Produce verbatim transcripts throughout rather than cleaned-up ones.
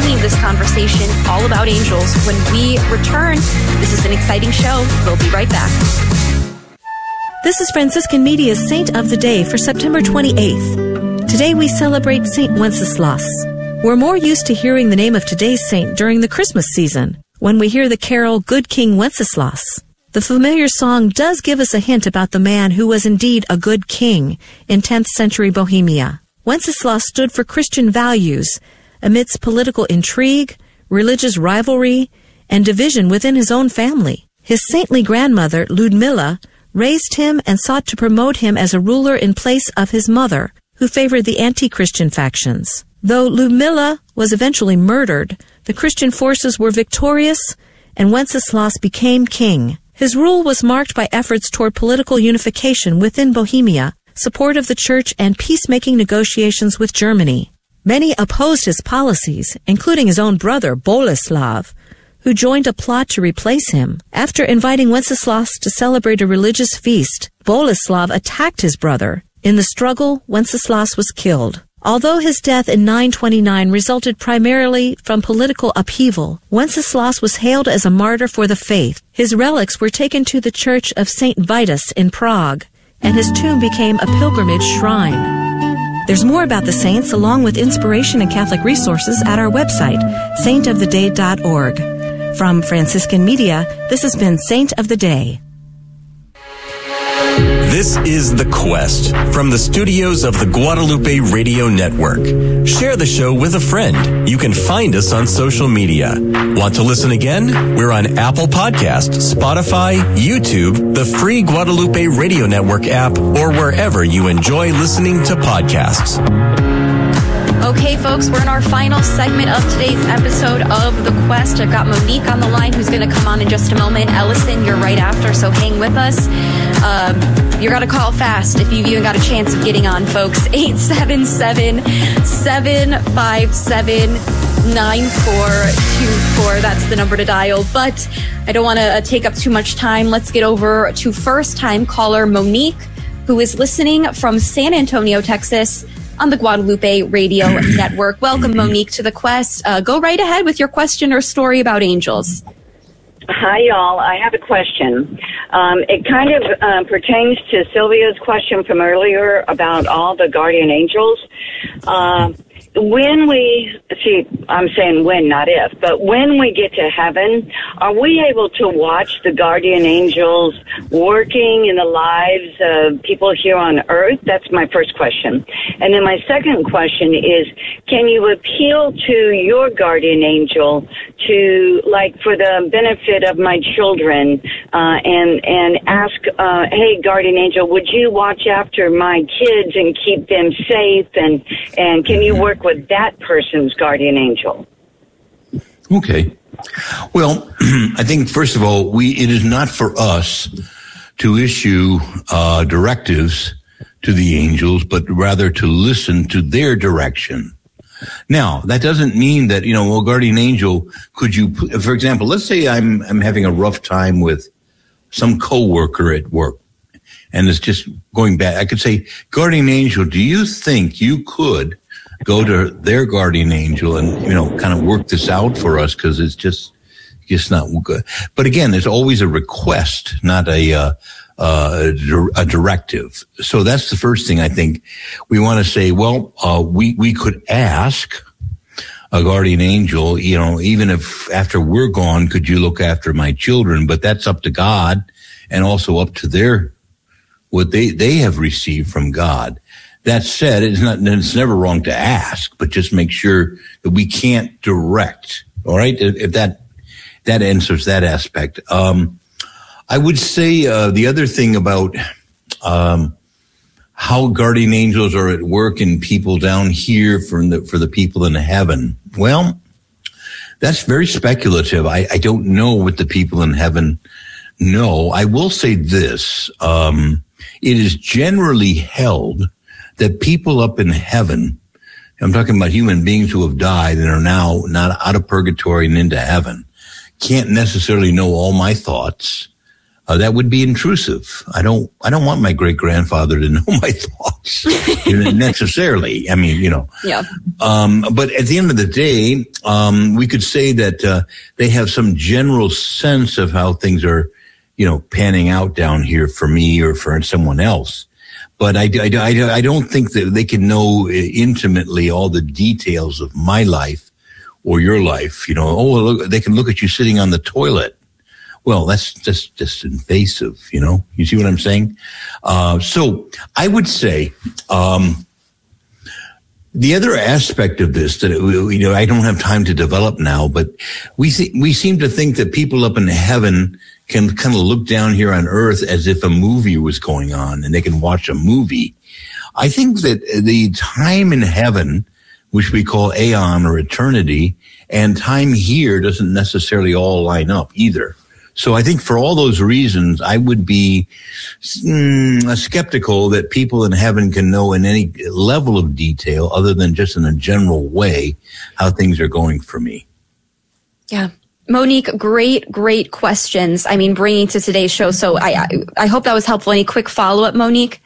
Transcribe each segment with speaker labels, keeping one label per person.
Speaker 1: continuing this conversation all about angels when we return. This is an exciting show. We'll be right back.
Speaker 2: This is Franciscan Media's Saint of the Day for September twenty-eighth. Today we celebrate Saint Wenceslas. We're more used to hearing the name of today's saint during the Christmas season, when we hear the carol, Good King Wenceslas. The familiar song does give us a hint about the man who was indeed a good king in tenth century Bohemia. Wenceslas stood for Christian values amidst political intrigue, religious rivalry, and division within his own family. His saintly grandmother, Ludmilla, raised him and sought to promote him as a ruler in place of his mother, who favored the anti-Christian factions. Though Ludmilla was eventually murdered, the Christian forces were victorious, and Wenceslas became king. His rule was marked by efforts toward political unification within Bohemia, support of the church, and peacemaking negotiations with Germany. Many opposed his policies, including his own brother, Boleslav, who joined a plot to replace him. After inviting Wenceslas to celebrate a religious feast, Boleslav attacked his brother. In the struggle, Wenceslas was killed. Although his death in nine twenty-nine resulted primarily from political upheaval, Wenceslas was hailed as a martyr for the faith. His relics were taken to the church of Saint Vitus in Prague, and his tomb became a pilgrimage shrine. There's more about the saints along with inspiration and Catholic resources at our website, saint of the day dot org. From Franciscan Media, this has been Saint of the Day.
Speaker 3: This is The Quest from the studios of the Guadalupe Radio Network. Share the show with a friend. You can find us on social media. Want to listen again? We're on Apple Podcasts, Spotify, YouTube, the free Guadalupe Radio Network app, or wherever you enjoy listening to podcasts.
Speaker 1: Okay, folks, we're in our final segment of today's episode of The Quest. I've got Monique on the line who's going to come on in just a moment. Ellison, you're right after, so hang with us. Um, you're going to call fast if you've even got a chance of getting on, folks. eight seven seven, seven five seven, nine four two four. That's the number to dial. But I don't want to uh, take up too much time. Let's get over to first-time caller Monique, who is listening from San Antonio, Texas, on the Guadalupe Radio Network. Welcome, Monique, to The Quest. Uh, go right ahead with your question or story about angels.
Speaker 4: Hi, y'all. I have a question. Um, it kind of uh, pertains to Sylvia's question from earlier about all the guardian angels. Uh, when we, see, I'm saying when, not if, but when we get to heaven, are we able to watch the guardian angels working in the lives of people here on earth? That's my first question. And then my second question is, can you appeal to your guardian angel to, like, for the benefit of my children, uh, and, and ask, uh, hey, guardian angel, would you watch after my kids and keep them safe? And, and can you work with that person's guardian angel?
Speaker 5: Okay. Well, I think, first of all, we, it is not for us to issue, uh, directives to the angels, but rather to listen to their direction. Now, that doesn't mean that, you know, well, guardian angel, could you, for example, let's say I'm, I'm having a rough time with some coworker at work, and it's just going bad. I could say, guardian angel, do you think you could go to their guardian angel and, you know, kind of work this out for us? Cause it's just, just not good. But again, there's always a request, not a, uh, uh, a directive. So that's the first thing I think we want to say. Well, uh, we, we could ask a guardian angel, you know, even if after we're gone, could you look after my children? But that's up to God and also up to their, what they, they have received from God. That said, it's not, it's never wrong to ask, but just make sure that we can't direct. All right. If that, that answers that aspect. Um, I would say, uh, the other thing about, um, how guardian angels are at work in people down here for the, for the people in heaven. Well, that's very speculative. I, I don't know what the people in heaven know. I will say this. Um, it is generally held that people up in heaven, I'm talking about human beings who have died and are now not out of purgatory and into heaven, can't necessarily know all my thoughts. Uh, that would be intrusive. I don't, I don't want my great grandfather to know my thoughts necessarily. I mean, you know,
Speaker 1: yeah.
Speaker 5: Um, but at the end of the day, um, we could say that, uh, they have some general sense of how things are, you know, panning out down here for me or for someone else. But I, I, I, I don't think that they can know intimately all the details of my life or your life. You know, oh, look, they can look at you sitting on the toilet. Well, that's just, just invasive, you know, you see what I'm saying? Uh, so I would say, um, the other aspect of this that, you know, I don't have time to develop now, but we see, we seem to think that people up in heaven can kind of look down here on earth as if a movie was going on and they can watch a movie. I think that the time in heaven, which we call aeon or eternity, and time here doesn't necessarily all line up either. So I think for all those reasons, I would be mm, skeptical that people in heaven can know in any level of detail other than just in a general way how things are going for me.
Speaker 1: Yeah. Monique, great, great questions. I mean, bringing to today's show. So I, I, I hope that was helpful. Any quick follow-up, Monique?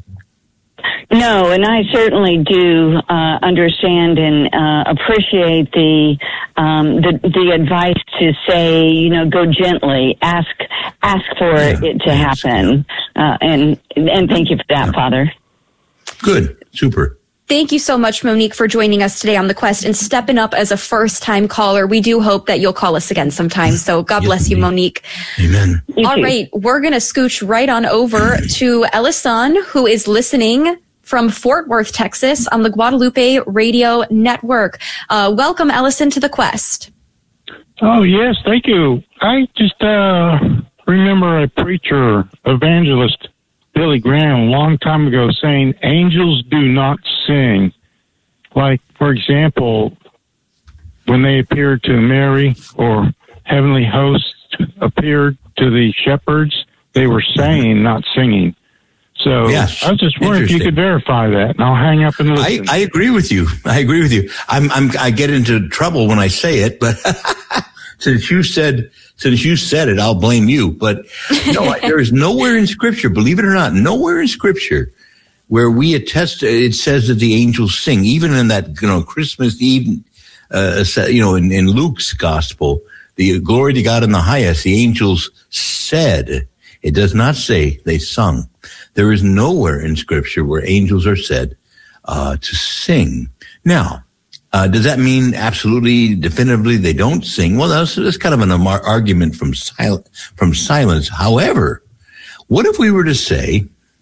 Speaker 4: No, and I certainly do uh, understand and uh, appreciate the, um, the the advice to say, you know, go gently, ask ask for yeah, it to happen, uh, and and thank you for that, yeah. Father.
Speaker 5: Good, super.
Speaker 1: Thank you so much, Monique, for joining us today on The Quest and stepping up as a first-time caller. We do hope that you'll call us again sometime. So God yes, bless you, Monique.
Speaker 5: Amen.
Speaker 1: You All too. Right, we're going to scooch right on over to Ellison, who is listening from Fort Worth, Texas, on the Guadalupe Radio Network. Uh, welcome, Ellison, to The Quest.
Speaker 6: Oh, yes, thank you. I just uh, remember a preacher, evangelist, Billy Graham, a long time ago saying, angels do not sing. Like, for example, when they appeared to Mary or heavenly hosts appeared to the shepherds, they were saying, not singing. So yes, I was just wondering if you could verify that, and I'll hang up and listen.
Speaker 5: I, I agree with you. I agree with you. I'm, I'm, I get into trouble when I say it, but since you said, since you said it, I'll blame you. But no, there is nowhere in Scripture, believe it or not, nowhere in Scripture where we attest. It says that the angels sing, even in that, you know, Christmas Eve, uh, you know, in, in Luke's gospel, the glory to God in the highest. The angels said. It does not say they sung. There is nowhere in Scripture where angels are said uh, to sing. Now, uh, does that mean absolutely, definitively they don't sing? Well, that's, that's kind of an argument from, sil- from silence. However, what if we were to say,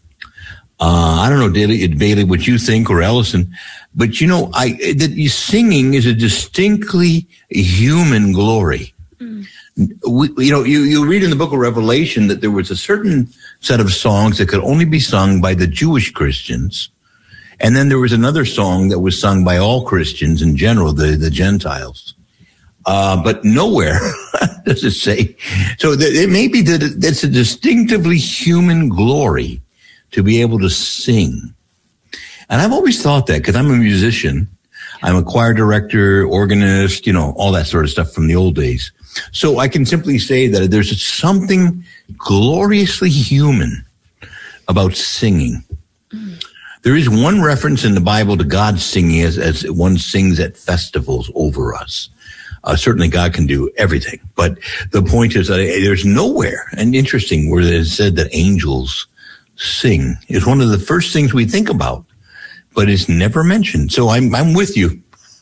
Speaker 5: uh, I don't know, Bailey, Bailey, what you think, or Ellison, but you know, I that singing is a distinctly human glory. Mm. We, you know, you, you read in the book of Revelation that there was a certain set of songs that could only be sung by the Jewish Christians. And then there was another song that was sung by all Christians in general, the, the Gentiles. Uh, but nowhere does it say. So th- it may be that it's a distinctively human glory to be able to sing. And I've always thought that because I'm a musician. I'm a choir director, organist, you know, all that sort of stuff from the old days. So I can simply say that there's something gloriously human about singing. Mm. There is one reference in the Bible to God singing as, as one sings at festivals over us. Uh, certainly God can do everything. But the point is that there's nowhere, and interesting, where it is said that angels sing. It's one of the first things we think about, but it's never mentioned. So I'm, I'm with you.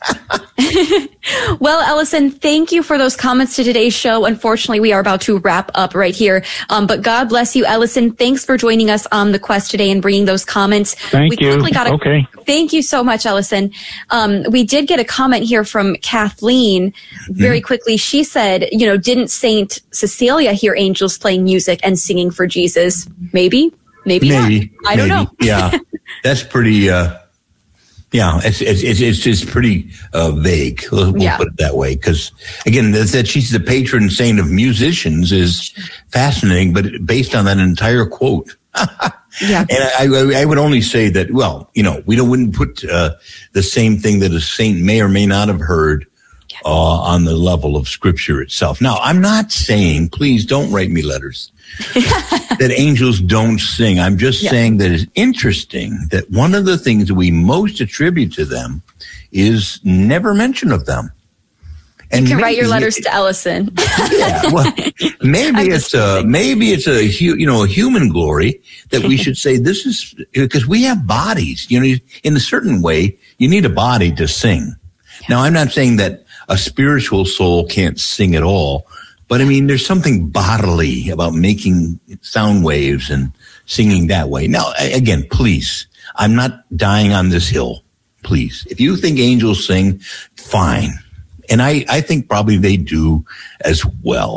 Speaker 1: Well, Ellison, thank you for those comments to today's show. Unfortunately, we are about to wrap up right here. Um, but God bless you, Ellison. Thanks for joining us on The Quest today and bringing those comments.
Speaker 6: Thank
Speaker 1: we
Speaker 6: you.
Speaker 1: Quickly got a,
Speaker 6: okay.
Speaker 1: Thank you so much, Ellison. Um, we did get a comment here from Kathleen very mm-hmm. quickly. She said, you know, didn't Saint Cecilia hear angels playing music and singing for Jesus? Maybe, maybe, maybe not. I don't
Speaker 5: maybe.
Speaker 1: know.
Speaker 5: Yeah, that's pretty... Uh... Yeah, it's it's it's, it's pretty uh, vague. We'll, we'll yeah. put it that way. Because again, that, that she's the patron saint of musicians is fascinating, but based on that entire quote. Yeah. And I, I would only say that, well, you know, we don't wouldn't put uh, the same thing that a saint may or may not have heard uh, on the level of Scripture itself. Now, I'm not saying, please don't write me letters, that angels don't sing. I'm just yeah. saying that it's interesting that one of the things that we most attribute to them is never mention of them.
Speaker 1: And you can write your letters it, to Ellison.
Speaker 5: Yeah, well, maybe it's a maybe it's a you know a human glory that we should say this is because we have bodies. You know, in a certain way, you need a body to sing. Yeah. Now, I'm not saying that a spiritual soul can't sing at all, but I mean, there's something bodily about making sound waves and singing that way. Now, again, please, I'm not dying on this hill. Please, if you think angels sing, fine. And I, I think probably they do as well.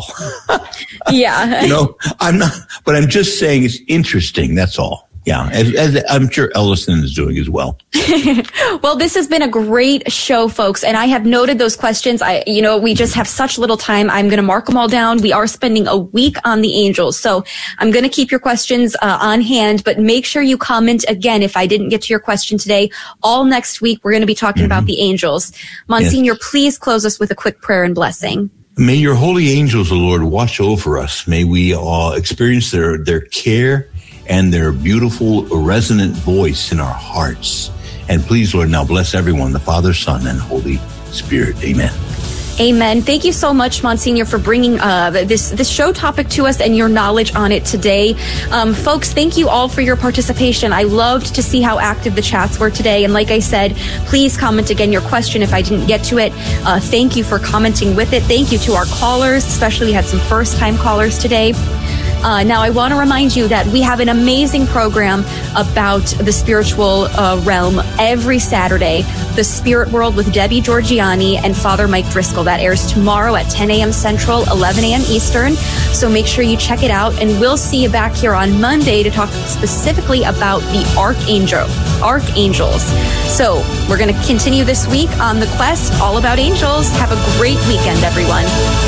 Speaker 1: Yeah.
Speaker 5: You know, I'm not, but I'm just saying it's interesting. That's all. Yeah. As, as I'm sure Ellison is doing as well.
Speaker 1: Well, this has been a great show, folks. And I have noted those questions. I, you know, we just have such little time. I'm going to mark them all down. We are spending a week on the angels. So I'm going to keep your questions uh, on hand, but make sure you comment again if I didn't get to your question today. All next week, we're going to be talking mm-hmm. about the angels. Monsignor, yes. please close us with a quick prayer and blessing.
Speaker 5: May your holy angels, O Lord, watch over us. May we all experience their, their care and their beautiful resonant voice in our hearts. And please, Lord, now bless everyone, the Father, Son, and Holy Spirit. Amen.
Speaker 1: Amen. Thank you so much, Monsignor, for bringing uh, this this show topic to us and your knowledge on it today. Um, folks, thank you all for your participation. I loved to see how active the chats were today. And like I said, please comment again your question if I didn't get to it. Uh, thank you for commenting with it. Thank you to our callers, especially we had some first-time callers today. Uh, now, I want to remind you that we have an amazing program about the spiritual uh, realm every Saturday, The Spirit World with Debbie Georgiani and Father Mike Driscoll. That airs tomorrow at ten a.m. Central, eleven a.m. Eastern. So make sure you check it out. And we'll see you back here on Monday to talk specifically about the archangel, archangels. So we're going to continue this week on The Quest, all about angels. Have a great weekend, everyone.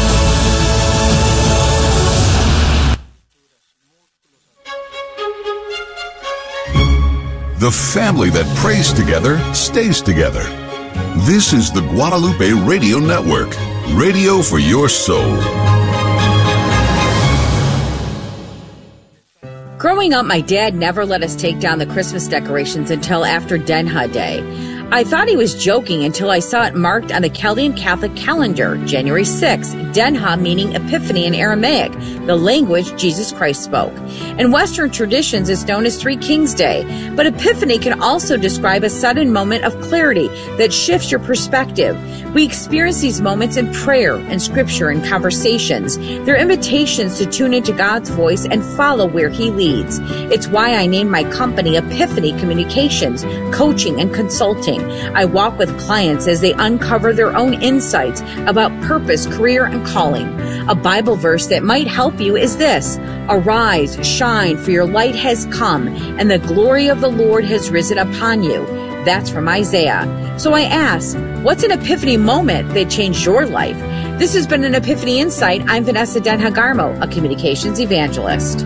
Speaker 7: The family that prays together stays together. This is the Guadalupe Radio Network, radio for your soul.
Speaker 8: Growing up, my dad never let us take down the Christmas decorations until after Denha Day. I thought he was joking until I saw it marked on the Chaldean Catholic calendar, January sixth, Denha meaning Epiphany in Aramaic, the language Jesus Christ spoke. In Western traditions, it's known as Three Kings Day, but Epiphany can also describe a sudden moment of clarity that shifts your perspective. We experience these moments in prayer and scripture and conversations. They're invitations to tune into God's voice and follow where He leads. It's why I named my company Epiphany Communications, Coaching and Consulting. I walk with clients as they uncover their own insights about purpose, career, and calling. A Bible verse that might help you is this: Arise, shine, for your light has come, and the glory of the Lord has risen upon you. That's from Isaiah. So I ask, what's an epiphany moment that changed your life? This has been an Epiphany Insight. I'm Vanessa Denha-Garmo, a communications evangelist.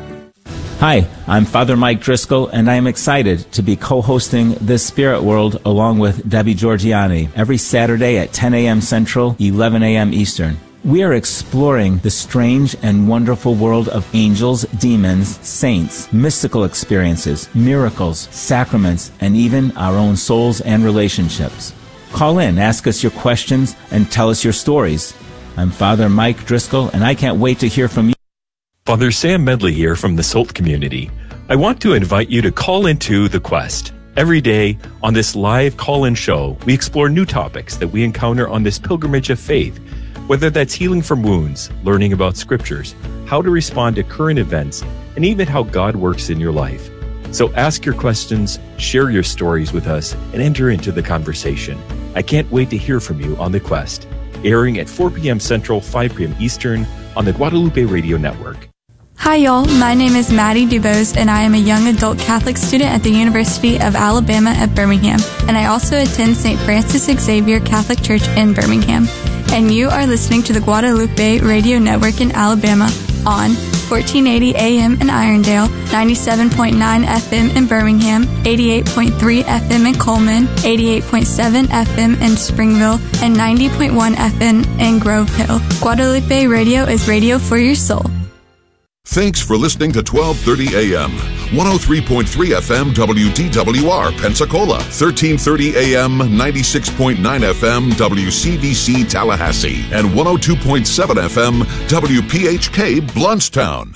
Speaker 9: Hi, I'm Father Mike Driscoll, and I am excited to be co-hosting This Spirit World along with Debbie Georgiani every Saturday at ten a.m. Central, eleven a.m. Eastern. We are exploring the strange and wonderful world of angels, demons, saints, mystical experiences, miracles, sacraments, and even our own souls and relationships. Call in, ask us your questions, and tell us your stories. I'm Father Mike Driscoll, and I can't wait to hear from you.
Speaker 10: Father Sam Medley here from the Salt community. I want to invite you to call into The Quest. Every day on this live call-in show, we explore new topics that we encounter on this pilgrimage of faith, whether that's healing from wounds, learning about scriptures, how to respond to current events, and even how God works in your life. So ask your questions, share your stories with us, and enter into the conversation. I can't wait to hear from you on The Quest, airing at four p.m. Central, five p.m. Eastern on the Guadalupe Radio Network.
Speaker 11: Hi y'all, my name is Maddie DuBose and I am a young adult Catholic student at the University of Alabama at Birmingham, and I also attend Saint Francis Xavier Catholic Church in Birmingham. And you are listening to the Guadalupe Radio Network in Alabama, on fourteen eighty A M in Irondale, ninety-seven point nine F M in Birmingham, eighty-eight point three F M in Coleman, eighty-eight point seven F M in Springville, and ninety point one F M in Grove Hill. Guadalupe Radio is radio for your soul.
Speaker 7: Thanks for listening to twelve thirty A M, one oh three point three F M W D W R Pensacola, thirteen thirty A M, ninety-six point nine F M W C V C Tallahassee, and one oh two point seven F M W P H K Bluntstown.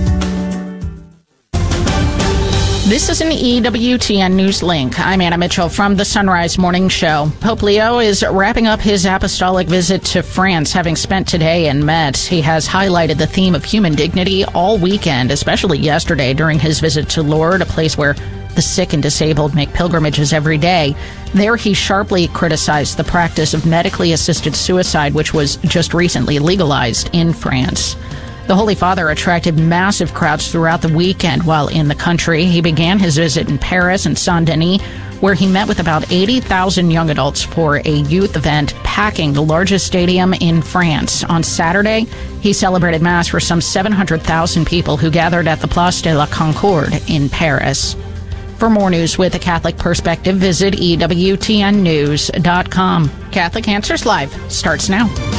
Speaker 12: This is an E W T N News Link. I'm Anna Mitchell from the Sunrise Morning Show. Pope Leo is wrapping up his apostolic visit to France, having spent today in Metz. He has highlighted the theme of human dignity all weekend, especially yesterday during his visit to Lourdes, a place where the sick and disabled make pilgrimages every day. There he sharply criticized the practice of medically assisted suicide, which was just recently legalized in France. The Holy Father attracted massive crowds throughout the weekend while in the country. He began his visit in Paris and Saint-Denis, where he met with about eighty thousand young adults for a youth event, packing the largest stadium in France. On Saturday, he celebrated Mass for some seven hundred thousand people who gathered at the Place de la Concorde in Paris. For more news with a Catholic perspective, visit E W T N news dot com. Catholic Answers Live starts now.